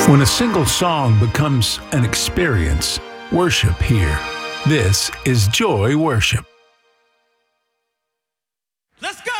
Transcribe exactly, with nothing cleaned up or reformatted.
When a single song becomes an experience, worship here. This is Joy Worship.